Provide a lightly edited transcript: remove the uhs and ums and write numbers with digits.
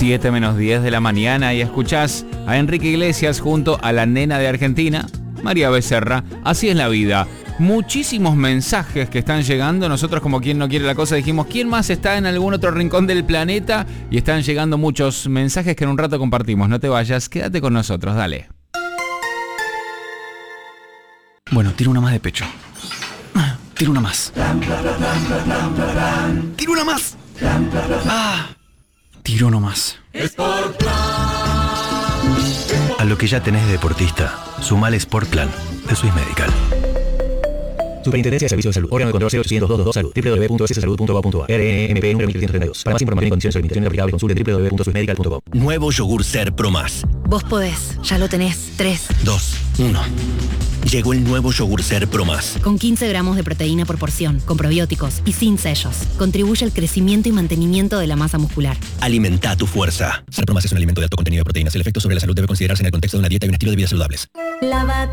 7 menos 10 de la mañana y escuchás a Enrique Iglesias junto a la nena de Argentina, María Becerra. Así es la vida. Muchísimos mensajes que están llegando. Nosotros, como quien no quiere la cosa, dijimos ¿quién más está en algún otro rincón del planeta? Y están llegando muchos mensajes que en un rato compartimos. No te vayas, quédate con nosotros, dale. Bueno, tiro una más de pecho. Tiro una más. Tiro una más. Tiro no más. A lo que ya tenés de deportista, sumale Sport Plan de Swiss Medical. Superintendencia de Servicios de Salud. Órgano de control 0800-222 Salud. www.sssalud.gov.ar. RNMP número 1332. Para más información y condiciones de limitaciones aplicables, consulte www.swissmedical.com. Nuevo yogur Ser Pro Más. Vos podés, ya lo tenés. 3, 2, 1. Llegó el nuevo yogur Ser Pro Más. Con 15 gramos de proteína por porción, con probióticos y sin sellos. Contribuye al crecimiento y mantenimiento de la masa muscular. Alimenta tu fuerza. Ser Pro Más es un alimento de alto contenido de proteínas. El efecto sobre la salud debe considerarse en el contexto de una dieta y un estilo de vida saludables. Lava